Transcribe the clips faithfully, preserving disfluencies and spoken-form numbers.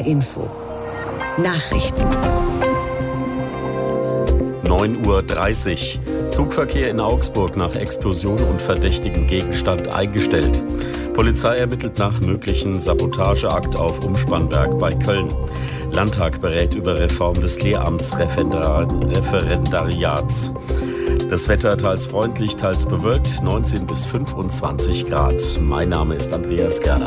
R Info. Nachrichten. neun Uhr dreißig. Zugverkehr in Augsburg nach Explosion und verdächtigem Gegenstand eingestellt. Polizei ermittelt nach möglichen Sabotageakt auf Umspannwerk bei Köln. Landtag berät über Reform des Lehramtsreferendariats. Das Wetter teils freundlich, teils bewölkt, neunzehn bis fünfundzwanzig Grad. Mein Name ist Andreas Gerner.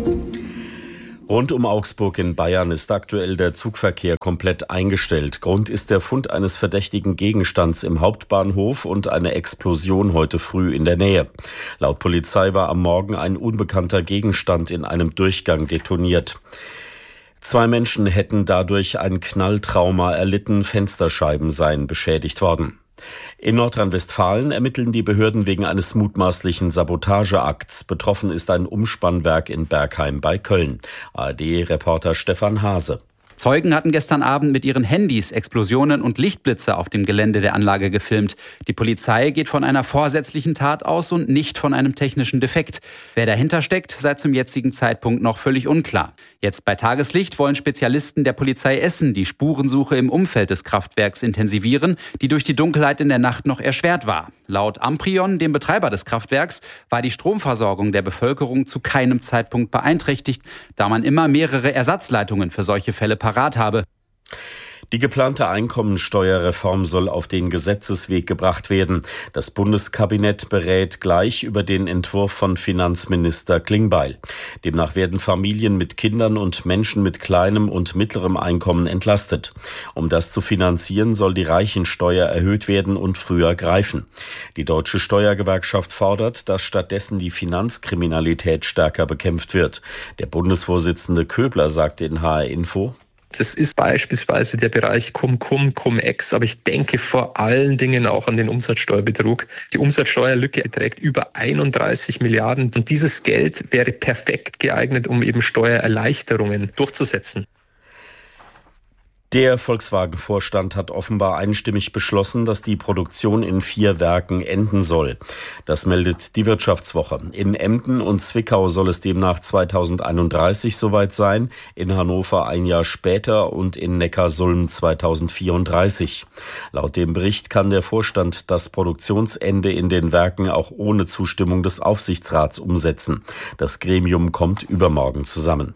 Rund um Augsburg in Bayern ist aktuell der Zugverkehr komplett eingestellt. Grund ist der Fund eines verdächtigen Gegenstands im Hauptbahnhof und eine Explosion heute früh in der Nähe. Laut Polizei war am Morgen ein unbekannter Gegenstand in einem Durchgang detoniert. Zwei Menschen hätten dadurch ein Knalltrauma erlitten, Fensterscheiben seien beschädigt worden. In Nordrhein-Westfalen ermitteln die Behörden wegen eines mutmaßlichen Sabotageakts. Betroffen ist ein Umspannwerk in Bergheim bei Köln. A R D-Reporter Stefan Hase. Zeugen hatten gestern Abend mit ihren Handys Explosionen und Lichtblitze auf dem Gelände der Anlage gefilmt. Die Polizei geht von einer vorsätzlichen Tat aus und nicht von einem technischen Defekt. Wer dahinter steckt, sei zum jetzigen Zeitpunkt noch völlig unklar. Jetzt bei Tageslicht wollen Spezialisten der Polizei Essen die Spurensuche im Umfeld des Kraftwerks intensivieren, die durch die Dunkelheit in der Nacht noch erschwert war. Laut Amprion, dem Betreiber des Kraftwerks, war die Stromversorgung der Bevölkerung zu keinem Zeitpunkt beeinträchtigt, da man immer mehrere Ersatzleitungen für solche Fälle parat habe. Die geplante Einkommensteuerreform soll auf den Gesetzesweg gebracht werden. Das Bundeskabinett berät gleich über den Entwurf von Finanzminister Klingbeil. Demnach werden Familien mit Kindern und Menschen mit kleinem und mittlerem Einkommen entlastet. Um das zu finanzieren, soll die Reichensteuer erhöht werden und früher greifen. Die Deutsche Steuergewerkschaft fordert, dass stattdessen die Finanzkriminalität stärker bekämpft wird. Der Bundesvorsitzende Köbler sagte in H R Info: Das ist beispielsweise der Bereich Cum-Cum, Cum-Ex, aber ich denke vor allen Dingen auch an den Umsatzsteuerbetrug. Die Umsatzsteuerlücke beträgt über einunddreißig Milliarden und dieses Geld wäre perfekt geeignet, um eben Steuererleichterungen durchzusetzen. Der Volkswagen-Vorstand hat offenbar einstimmig beschlossen, dass die Produktion in vier Werken enden soll. Das meldet die Wirtschaftswoche. In Emden und Zwickau soll es demnach zweitausendeinunddreißig soweit sein, in Hannover ein Jahr später und in Neckarsulm zweitausendvierunddreißig. Laut dem Bericht kann der Vorstand das Produktionsende in den Werken auch ohne Zustimmung des Aufsichtsrats umsetzen. Das Gremium kommt übermorgen zusammen.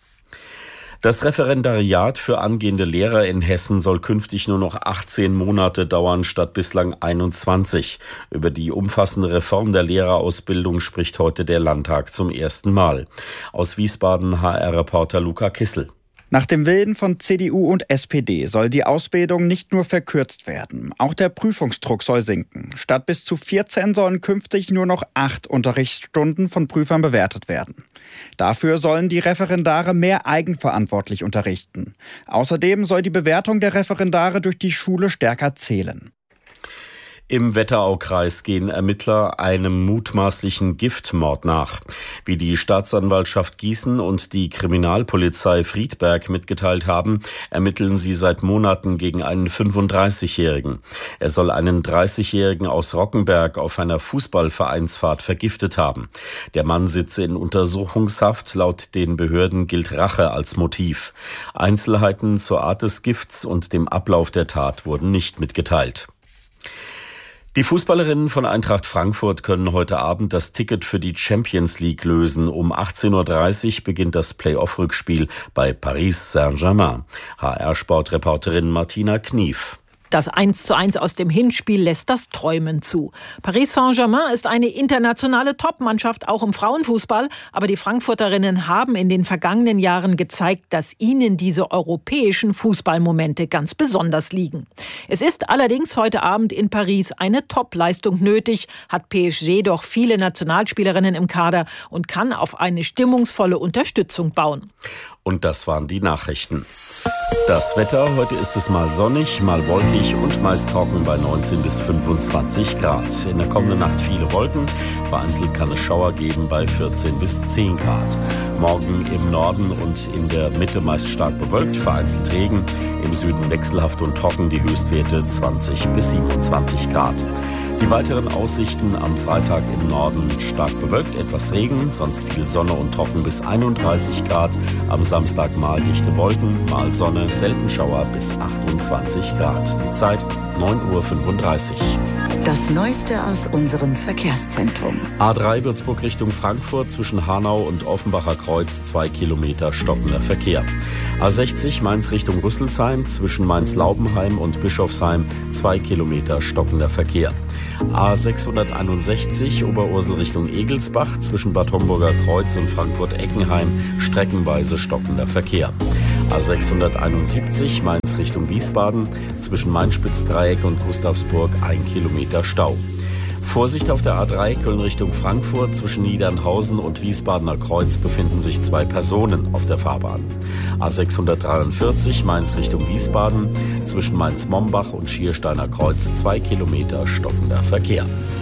Das Referendariat für angehende Lehrer in Hessen soll künftig nur noch achtzehn Monate dauern statt bislang einundzwanzig. Über die umfassende Reform der Lehrerausbildung spricht heute der Landtag zum ersten Mal. Aus Wiesbaden H R-Reporter Luca Kissel. Nach dem Willen von C D U und S P D soll die Ausbildung nicht nur verkürzt werden, auch der Prüfungsdruck soll sinken. Statt bis zu vierzehn sollen künftig nur noch acht Unterrichtsstunden von Prüfern bewertet werden. Dafür sollen die Referendare mehr eigenverantwortlich unterrichten. Außerdem soll die Bewertung der Referendare durch die Schule stärker zählen. Im Wetteraukreis gehen Ermittler einem mutmaßlichen Giftmord nach. Wie die Staatsanwaltschaft Gießen und die Kriminalpolizei Friedberg mitgeteilt haben, ermitteln sie seit Monaten gegen einen fünfunddreißigjährigen. Er soll einen dreißigjährigen aus Rockenberg auf einer Fußballvereinsfahrt vergiftet haben. Der Mann sitze in Untersuchungshaft. Laut den Behörden gilt Rache als Motiv. Einzelheiten zur Art des Gifts und dem Ablauf der Tat wurden nicht mitgeteilt. Die Fußballerinnen von Eintracht Frankfurt können heute Abend das Ticket für die Champions League lösen. Um achtzehn Uhr dreißig beginnt das Play-off-Rückspiel bei Paris Saint-Germain. H R-Sportreporterin Martina Knief. Das eins zu eins aus dem Hinspiel lässt das Träumen zu. Paris Saint-Germain ist eine internationale Top-Mannschaft, auch im Frauenfußball. Aber die Frankfurterinnen haben in den vergangenen Jahren gezeigt, dass ihnen diese europäischen Fußballmomente ganz besonders liegen. Es ist allerdings heute Abend in Paris eine Top-Leistung nötig, hat P S G doch viele Nationalspielerinnen im Kader und kann auf eine stimmungsvolle Unterstützung bauen. Und das waren die Nachrichten. Das Wetter, heute ist es mal sonnig, mal wolkig und meist trocken bei neunzehn bis fünfundzwanzig Grad. In der kommenden Nacht viele Wolken, vereinzelt kann es Schauer geben bei vierzehn bis zehn Grad. Morgen im Norden und in der Mitte meist stark bewölkt, vereinzelt Regen. Im Süden wechselhaft und trocken, die Höchstwerte zwanzig bis siebenundzwanzig Grad. Die weiteren Aussichten am Freitag im Norden stark bewölkt, etwas Regen, sonst viel Sonne und trocken bis einunddreißig Grad. Am Samstag mal dichte Wolken, mal Sonne, selten Schauer bis achtundzwanzig Grad. Die Zeit neun Uhr fünfunddreißig. Das Neueste aus unserem Verkehrszentrum. A drei Würzburg Richtung Frankfurt zwischen Hanau und Offenbacher Kreuz, zwei Kilometer stockender Verkehr. A sechzig Mainz Richtung Rüsselsheim zwischen Mainz-Laubenheim und Bischofsheim, zwei Kilometer stockender Verkehr. A sechshunderteinundsechzig Oberursel Richtung Egelsbach zwischen Bad Homburger Kreuz und Frankfurt-Eckenheim, streckenweise stockender Verkehr. A sechshunderteinundsiebzig Mainz Richtung Wiesbaden zwischen Main-Spitz-Dreieck und Gustavsburg, ein Kilometer Stau. Vorsicht auf der A drei Köln Richtung Frankfurt zwischen Niedernhausen und Wiesbadener Kreuz befinden sich zwei Personen auf der Fahrbahn. A sechshundertdreiundvierzig Mainz Richtung Wiesbaden zwischen Mainz-Mombach und Schiersteiner Kreuz, zwei Kilometer stockender Verkehr.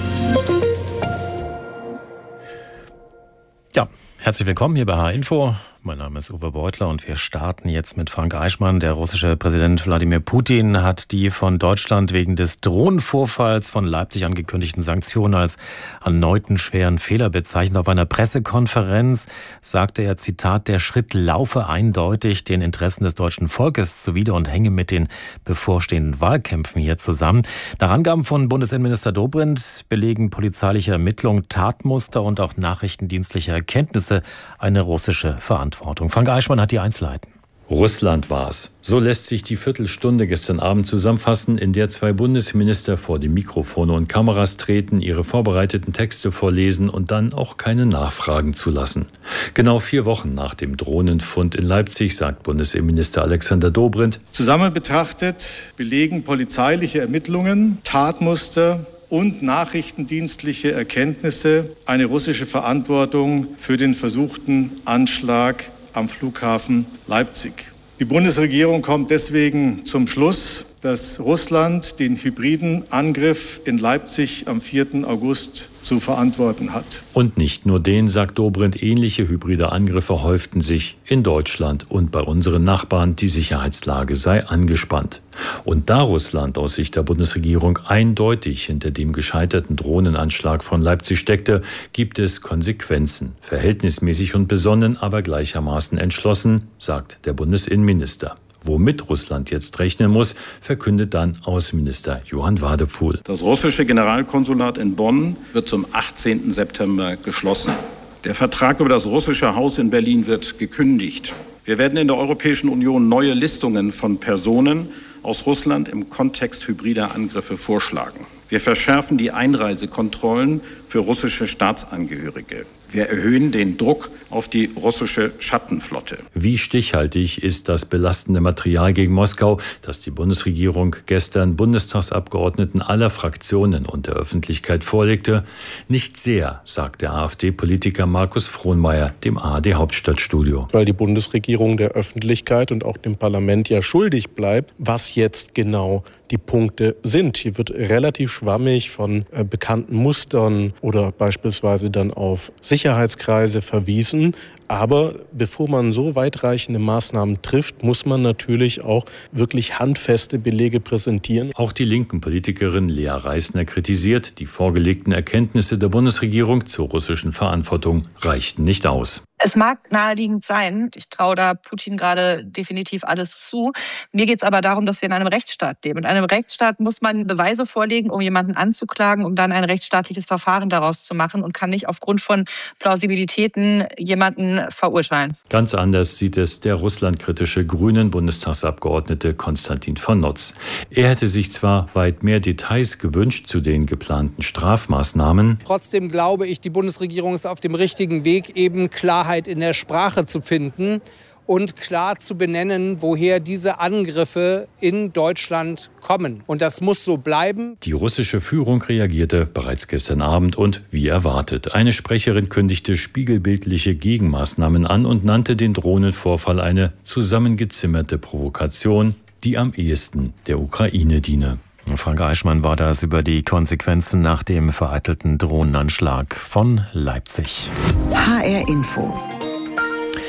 Ja, herzlich willkommen hier bei H Info. Mein Name ist Uwe Beutler und wir starten jetzt mit Frank Eichmann. Der russische Präsident Wladimir Putin hat die von Deutschland wegen des Drohnenvorfalls von Leipzig angekündigten Sanktionen als erneuten schweren Fehler bezeichnet. Auf einer Pressekonferenz sagte er, Zitat, der Schritt laufe eindeutig den Interessen des deutschen Volkes zuwider und hänge mit den bevorstehenden Wahlkämpfen hier zusammen. Nach Angaben von Bundesinnenminister Dobrindt belegen polizeiliche Ermittlungen, Tatmuster und auch nachrichtendienstliche Erkenntnisse eine russische Verantwortung. Frank Eichmann hat die Einzelheiten. Russland war's. So lässt sich die Viertelstunde gestern Abend zusammenfassen, in der zwei Bundesminister vor die Mikrofone und Kameras treten, ihre vorbereiteten Texte vorlesen und dann auch keine Nachfragen zulassen. Genau vier Wochen nach dem Drohnenfund in Leipzig, sagt Bundesinnenminister Alexander Dobrindt: Zusammen betrachtet belegen polizeiliche Ermittlungen, Tatmuster und nachrichtendienstliche Erkenntnisse eine russische Verantwortung für den versuchten Anschlag am Flughafen Leipzig. Die Bundesregierung kommt deswegen zum Schluss, dass Russland den hybriden Angriff in Leipzig am vierten August zu verantworten hat. Und nicht nur den, sagt Dobrindt, ähnliche hybride Angriffe häuften sich in Deutschland und bei unseren Nachbarn. Die Sicherheitslage sei angespannt. Und da Russland aus Sicht der Bundesregierung eindeutig hinter dem gescheiterten Drohnenanschlag von Leipzig steckte, gibt es Konsequenzen. Verhältnismäßig und besonnen, aber gleichermaßen entschlossen, sagt der Bundesinnenminister. Womit Russland jetzt rechnen muss, verkündet dann Außenminister Johann Wadefuhl. Das russische Generalkonsulat in Bonn wird zum achtzehnten September geschlossen. Der Vertrag über das russische Haus in Berlin wird gekündigt. Wir werden in der Europäischen Union neue Listungen von Personen aus Russland im Kontext hybrider Angriffe vorschlagen. Wir verschärfen die Einreisekontrollen für russische Staatsangehörige. Wir erhöhen den Druck auf die russische Schattenflotte. Wie stichhaltig ist das belastende Material gegen Moskau, das die Bundesregierung gestern Bundestagsabgeordneten aller Fraktionen und der Öffentlichkeit vorlegte? Nicht sehr, sagt der AfD-Politiker Markus Frohnmayer dem A R D-Hauptstadtstudio. Weil die Bundesregierung der Öffentlichkeit und auch dem Parlament ja schuldig bleibt, was jetzt genau die Punkte sind. Hier wird relativ schwammig von äh, bekannten Mustern oder beispielsweise dann auf Sicherheitskreise verwiesen. Aber bevor man so weitreichende Maßnahmen trifft, muss man natürlich auch wirklich handfeste Belege präsentieren. Auch die linken Politikerin Lea Reisner kritisiert, die vorgelegten Erkenntnisse der Bundesregierung zur russischen Verantwortung reichten nicht aus. Es mag naheliegend sein, ich traue da Putin gerade definitiv alles zu. Mir geht es aber darum, dass wir in einem Rechtsstaat leben. In einem Rechtsstaat muss man Beweise vorlegen, um jemanden anzuklagen, um dann ein rechtsstaatliches Verfahren daraus zu machen und kann nicht aufgrund von Plausibilitäten jemanden verurteilen. Ganz anders sieht es der russlandkritische Grünen-Bundestagsabgeordnete Konstantin von Notz. Er hätte sich zwar weit mehr Details gewünscht zu den geplanten Strafmaßnahmen. Trotzdem glaube ich, die Bundesregierung ist auf dem richtigen Weg, eben Klarheit in der Sprache zu finden und klar zu benennen, woher diese Angriffe in Deutschland kommen. Und das muss so bleiben. Die russische Führung reagierte bereits gestern Abend und wie erwartet. Eine Sprecherin kündigte spiegelbildliche Gegenmaßnahmen an und nannte den Drohnenvorfall eine zusammengezimmerte Provokation, die am ehesten der Ukraine diene. Frank Eichmann war das über die Konsequenzen nach dem vereitelten Drohnenanschlag von Leipzig. H R Info.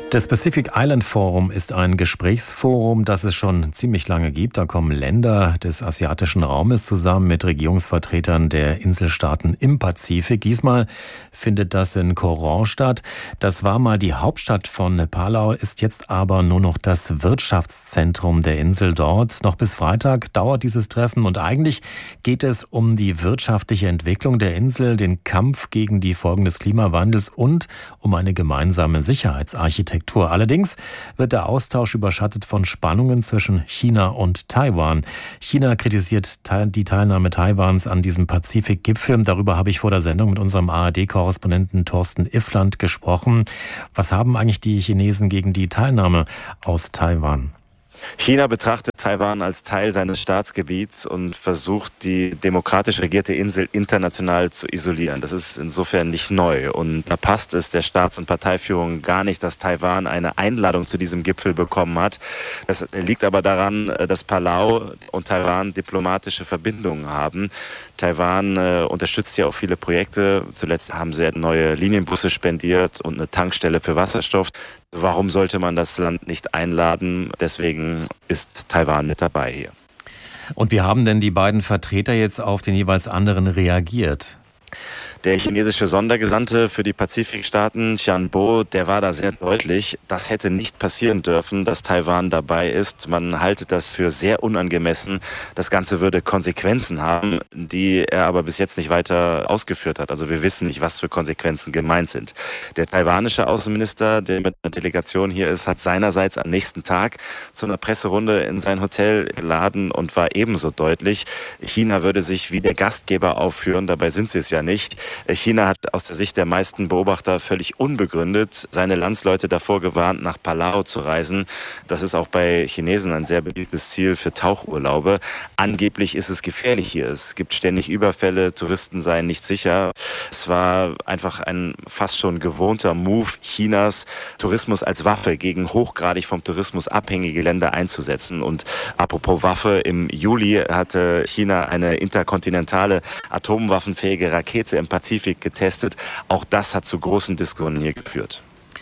Das Pacific Island Forum ist ein Gesprächsforum, das es schon ziemlich lange gibt. Da kommen Länder des asiatischen Raumes zusammen mit Regierungsvertretern der Inselstaaten im Pazifik. Diesmal findet das in Coron statt. Das war mal die Hauptstadt von Palau, ist jetzt aber nur noch das Wirtschaftszentrum der Insel dort. Noch bis Freitag dauert dieses Treffen und eigentlich geht es um die wirtschaftliche Entwicklung der Insel, den Kampf gegen die Folgen des Klimawandels und um eine gemeinsame Sicherheitsarchitektur. Allerdings wird der Austausch überschattet von Spannungen zwischen China und Taiwan. China kritisiert die Teilnahme Taiwans an diesem Pazifik-Gipfel. Darüber habe ich vor der Sendung mit unserem A R D-Korrespondenten Thorsten Iffland gesprochen. Was haben eigentlich die Chinesen gegen die Teilnahme aus Taiwan? China betrachtet Taiwan als Teil seines Staatsgebiets und versucht, die demokratisch regierte Insel international zu isolieren. Das ist insofern nicht neu. Und da passt es der Staats- und Parteiführung gar nicht, dass Taiwan eine Einladung zu diesem Gipfel bekommen hat. Das liegt aber daran, dass Palau und Taiwan diplomatische Verbindungen haben. Taiwan äh, unterstützt ja auch viele Projekte. Zuletzt haben sie neue Linienbusse spendiert und eine Tankstelle für Wasserstoff. Warum sollte man das Land nicht einladen? Deswegen ist Taiwan mit dabei hier. Und wie haben denn die beiden Vertreter jetzt auf den jeweils anderen reagiert? Der chinesische Sondergesandte für die Pazifikstaaten, Qian Bo, der war da sehr deutlich. Das hätte nicht passieren dürfen, dass Taiwan dabei ist. Man halte das für sehr unangemessen. Das Ganze würde Konsequenzen haben, die er aber bis jetzt nicht weiter ausgeführt hat. Also wir wissen nicht, was für Konsequenzen gemeint sind. Der taiwanische Außenminister, der mit einer Delegation hier ist, hat seinerseits am nächsten Tag zu einer Presserunde in sein Hotel geladen und war ebenso deutlich. China würde sich wie der Gastgeber aufführen, dabei sind sie es ja nicht. China hat aus der Sicht der meisten Beobachter völlig unbegründet seine Landsleute davor gewarnt, nach Palau zu reisen. Das ist auch bei Chinesen ein sehr beliebtes Ziel für Tauchurlaube. Angeblich ist es gefährlich hier. Es gibt ständig Überfälle, Touristen seien nicht sicher. Es war einfach ein fast schon gewohnter Move Chinas, Tourismus als Waffe gegen hochgradig vom Tourismus abhängige Länder einzusetzen. Und apropos Waffe, im Juli hatte China eine interkontinentale atomwaffenfähige Rakete im Pazifik getestet. Auch das hat zu großen Diskussionen hier geführt.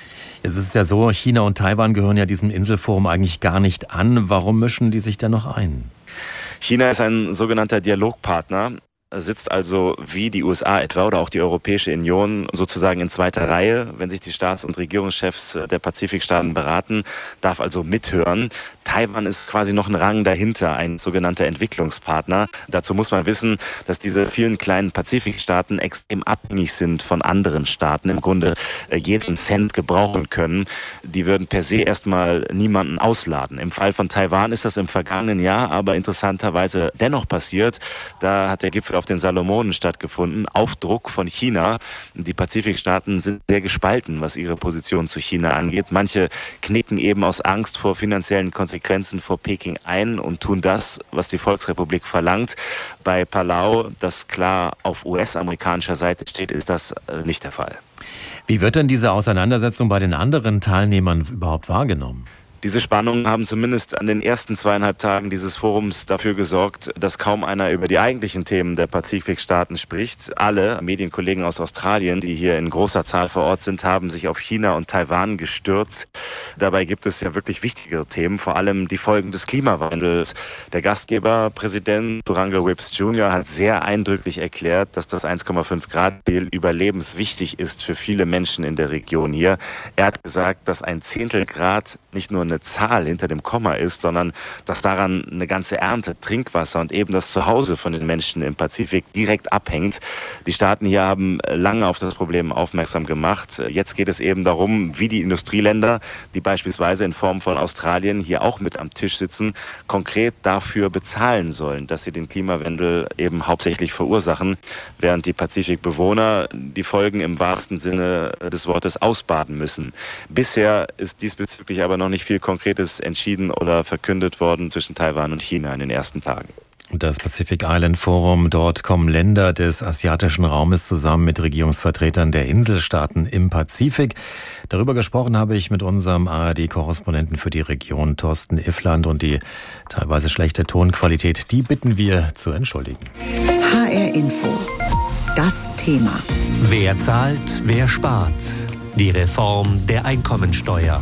Es ist ja so, China und Taiwan gehören ja diesem Inselforum eigentlich gar nicht an. Warum mischen die sich denn noch ein? China ist ein sogenannter Dialogpartner, sitzt also wie die U S A etwa oder auch die Europäische Union sozusagen in zweiter Reihe, wenn sich die Staats- und Regierungschefs der Pazifikstaaten beraten, darf also mithören. Taiwan ist quasi noch ein Rang dahinter, ein sogenannter Entwicklungspartner. Dazu muss man wissen, dass diese vielen kleinen Pazifikstaaten extrem abhängig sind von anderen Staaten, im Grunde jeden Cent gebrauchen können. Die würden per se erstmal niemanden ausladen. Im Fall von Taiwan ist das im vergangenen Jahr aber interessanterweise dennoch passiert. Da hat der Gipfel auf den Salomonen stattgefunden, auf Druck von China. Die Pazifikstaaten sind sehr gespalten, was ihre Position zu China angeht. Manche knicken eben aus Angst vor finanziellen Konsequenzen vor Peking ein und tun das, was die Volksrepublik verlangt. Bei Palau, das klar auf U S-amerikanischer Seite steht, ist das nicht der Fall. Wie wird denn diese Auseinandersetzung bei den anderen Teilnehmern überhaupt wahrgenommen? Diese Spannungen haben zumindest an den ersten zweieinhalb Tagen dieses Forums dafür gesorgt, dass kaum einer über die eigentlichen Themen der Pazifikstaaten spricht. Alle Medienkollegen aus Australien, die hier in großer Zahl vor Ort sind, haben sich auf China und Taiwan gestürzt. Dabei gibt es ja wirklich wichtigere Themen, vor allem die Folgen des Klimawandels. Der Gastgeber, Präsident Durango Whipps Junior, hat sehr eindrücklich erklärt, dass das eins Komma fünf Grad Ziel überlebenswichtig ist für viele Menschen in der Region hier. Er hat gesagt, dass ein Zehntel Grad nicht nur eine Zahl hinter dem Komma ist, sondern dass daran eine ganze Ernte Trinkwasser und eben das Zuhause von den Menschen im Pazifik direkt abhängt. Die Staaten hier haben lange auf das Problem aufmerksam gemacht. Jetzt geht es eben darum, wie die Industrieländer, die beispielsweise in Form von Australien hier auch mit am Tisch sitzen, konkret dafür bezahlen sollen, dass sie den Klimawandel eben hauptsächlich verursachen, während die Pazifikbewohner die Folgen im wahrsten Sinne des Wortes ausbaden müssen. Bisher ist diesbezüglich aber noch nicht viel Konkretes entschieden oder verkündet worden zwischen Taiwan und China in den ersten Tagen. Das Pacific Island Forum, dort kommen Länder des asiatischen Raumes zusammen mit Regierungsvertretern der Inselstaaten im Pazifik. Darüber gesprochen habe ich mit unserem A R D-Korrespondenten für die Region, Thorsten Iffland, und die teilweise schlechte Tonqualität, die bitten wir zu entschuldigen. H R Info. Das Thema. Wer zahlt, wer spart? Die Reform der Einkommensteuer.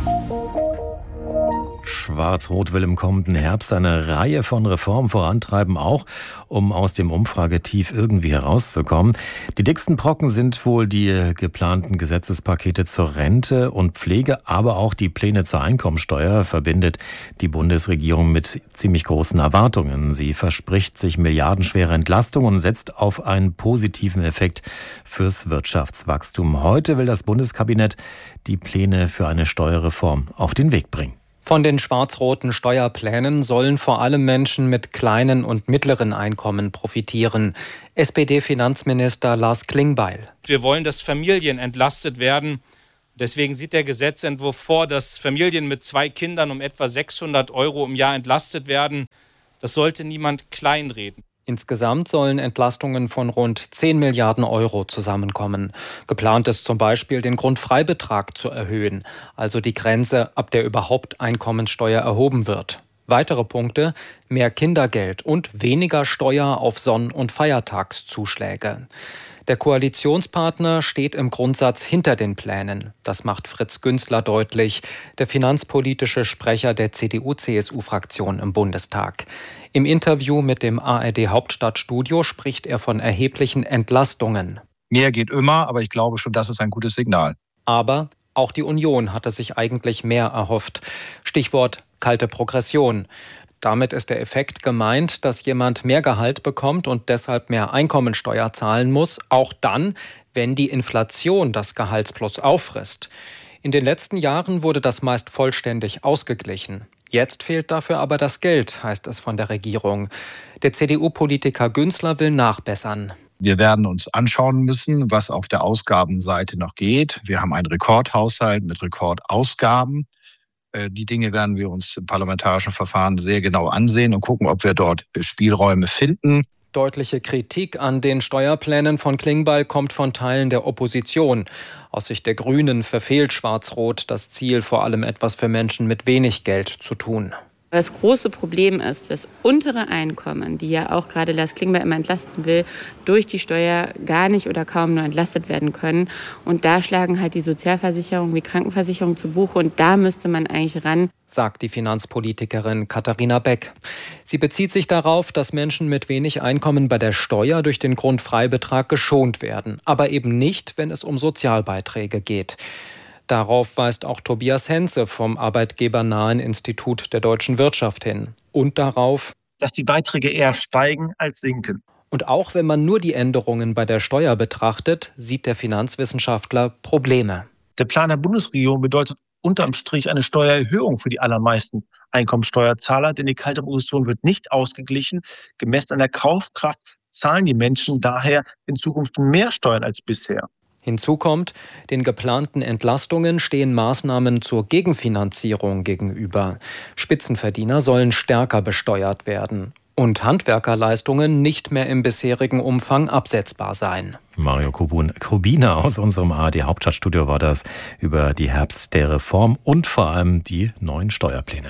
Schwarz-Rot will im kommenden Herbst eine Reihe von Reformen vorantreiben, auch um aus dem Umfragetief irgendwie herauszukommen. Die dicksten Brocken sind wohl die geplanten Gesetzespakete zur Rente und Pflege, aber auch die Pläne zur Einkommensteuer verbindet die Bundesregierung mit ziemlich großen Erwartungen. Sie verspricht sich milliardenschwere Entlastungen und setzt auf einen positiven Effekt fürs Wirtschaftswachstum. Heute will das Bundeskabinett die Pläne für eine Steuerreform auf den Weg bringen. Von den schwarz-roten Steuerplänen sollen vor allem Menschen mit kleinen und mittleren Einkommen profitieren. S P D-Finanzminister Lars Klingbeil. Wir wollen, dass Familien entlastet werden. Deswegen sieht der Gesetzentwurf vor, dass Familien mit zwei Kindern um etwa sechshundert Euro im Jahr entlastet werden. Das sollte niemand kleinreden. Insgesamt sollen Entlastungen von rund zehn Milliarden Euro zusammenkommen. Geplant ist zum Beispiel, den Grundfreibetrag zu erhöhen, also die Grenze, ab der überhaupt Einkommensteuer erhoben wird. Weitere Punkte: mehr Kindergeld und weniger Steuer auf Sonn- und Feiertagszuschläge. Der Koalitionspartner steht im Grundsatz hinter den Plänen. Das macht Fritz Günzler deutlich, der finanzpolitische Sprecher der C D U-C S U-Fraktion im Bundestag. Im Interview mit dem A R D-Hauptstadtstudio spricht er von erheblichen Entlastungen. Mehr geht immer, aber ich glaube schon, das ist ein gutes Signal. Aber auch die Union hatte sich eigentlich mehr erhofft. Stichwort kalte Progression. Damit ist der Effekt gemeint, dass jemand mehr Gehalt bekommt und deshalb mehr Einkommensteuer zahlen muss, auch dann, wenn die Inflation das Gehaltsplus auffrisst. In den letzten Jahren wurde das meist vollständig ausgeglichen. Jetzt fehlt dafür aber das Geld, heißt es von der Regierung. Der C D U-Politiker Günzler will nachbessern. Wir werden uns anschauen müssen, was auf der Ausgabenseite noch geht. Wir haben einen Rekordhaushalt mit Rekordausgaben. Die Dinge werden wir uns im parlamentarischen Verfahren sehr genau ansehen und gucken, ob wir dort Spielräume finden. Deutliche Kritik an den Steuerplänen von Klingbeil kommt von Teilen der Opposition. Aus Sicht der Grünen verfehlt Schwarz-Rot das Ziel, vor allem etwas für Menschen mit wenig Geld zu tun. Das große Problem ist, dass untere Einkommen, die ja auch gerade Lars Klingbeil immer entlasten will, durch die Steuer gar nicht oder kaum nur entlastet werden können. Und da schlagen halt die Sozialversicherungen wie Krankenversicherung zu Buche. Und da müsste man eigentlich ran, sagt die Finanzpolitikerin Katharina Beck. Sie bezieht sich darauf, dass Menschen mit wenig Einkommen bei der Steuer durch den Grundfreibetrag geschont werden. Aber eben nicht, wenn es um Sozialbeiträge geht. Darauf weist auch Tobias Henze vom arbeitgebernahen Institut der deutschen Wirtschaft hin. Und darauf, dass die Beiträge eher steigen als sinken. Und auch wenn man nur die Änderungen bei der Steuer betrachtet, sieht der Finanzwissenschaftler Probleme. Der Plan der Bundesregierung bedeutet unterm Strich eine Steuererhöhung für die allermeisten Einkommensteuerzahler, denn die kalte Progression wird nicht ausgeglichen. Gemessen an der Kaufkraft zahlen die Menschen daher in Zukunft mehr Steuern als bisher. Hinzu kommt, den geplanten Entlastungen stehen Maßnahmen zur Gegenfinanzierung gegenüber. Spitzenverdiener sollen stärker besteuert werden und Handwerkerleistungen nicht mehr im bisherigen Umfang absetzbar sein. Mario Kubina aus unserem A R D-Hauptstadtstudio war das über die Herbst der Reform und vor allem die neuen Steuerpläne.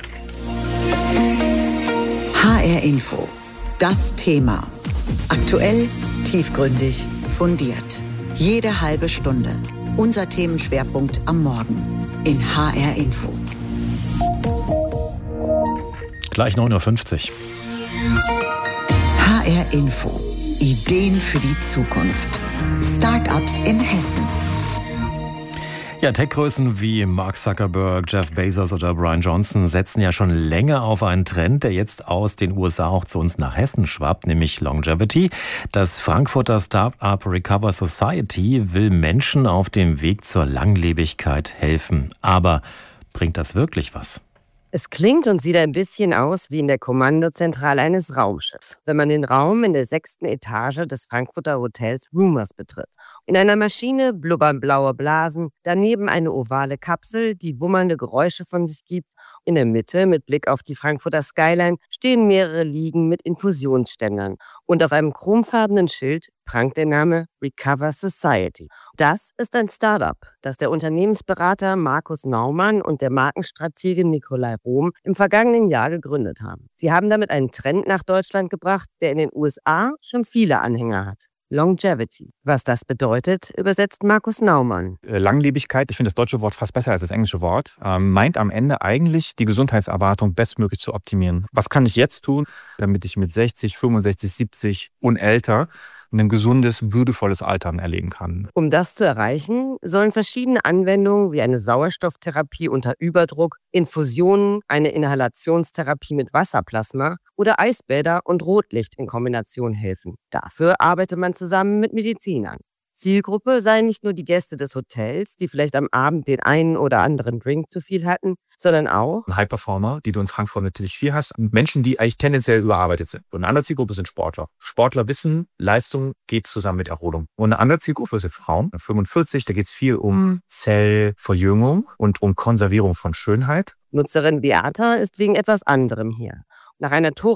H R Info. Das Thema. Aktuell, tiefgründig, fundiert. Jede halbe Stunde. Unser Themenschwerpunkt am Morgen in H R Info. Gleich neun Uhr fünfzig. H R Info. Ideen für die Zukunft. Start-ups in Hessen. Ja, Tech-Größen wie Mark Zuckerberg, Jeff Bezos oder Brian Johnson setzen ja schon länger auf einen Trend, der jetzt aus den U S A auch zu uns nach Hessen schwappt, nämlich Longevity. Das Frankfurter Start-up Recover Society will Menschen auf dem Weg zur Langlebigkeit helfen. Aber bringt das wirklich was? Es klingt und sieht ein bisschen aus wie in der Kommandozentrale eines Raumschiffs, wenn man den Raum in der sechsten Etage des Frankfurter Hotels Rumors betritt. In einer Maschine blubbern blaue Blasen, daneben eine ovale Kapsel, die wummernde Geräusche von sich gibt. In der Mitte, mit Blick auf die Frankfurter Skyline, stehen mehrere Liegen mit Infusionsständern. Und auf einem chromfarbenen Schild prangt der Name Recover Society. Das ist ein Startup, das der Unternehmensberater Markus Naumann und der Markenstratege Nikolai Rohm im vergangenen Jahr gegründet haben. Sie haben damit einen Trend nach Deutschland gebracht, der in den U S A schon viele Anhänger hat. Longevity. Was das bedeutet, übersetzt Markus Naumann. Langlebigkeit, ich finde das deutsche Wort fast besser als das englische Wort, meint am Ende eigentlich, die Gesundheitserwartung bestmöglich zu optimieren. Was kann ich jetzt tun, damit ich mit sechzig, fünfundsechzig, siebzig und älter ein gesundes, würdevolles Altern erleben kann? Um das zu erreichen, sollen verschiedene Anwendungen wie eine Sauerstofftherapie unter Überdruck, Infusionen, eine Inhalationstherapie mit Wasserplasma oder Eisbäder und Rotlicht in Kombination helfen. Dafür arbeitet man zusammen mit Medizinern. Zielgruppe seien nicht nur die Gäste des Hotels, die vielleicht am Abend den einen oder anderen Drink zu viel hatten, sondern auch High-Performer, die du in Frankfurt natürlich viel hast, Menschen, die eigentlich tendenziell überarbeitet sind. Und eine andere Zielgruppe sind Sportler. Sportler wissen, Leistung geht zusammen mit Erholung. Und eine andere Zielgruppe sind Frauen, fünfundvierzig, da geht es viel um Zellverjüngung und um Konservierung von Schönheit. Nutzerin Beata ist wegen etwas anderem hier. Nach einer Tor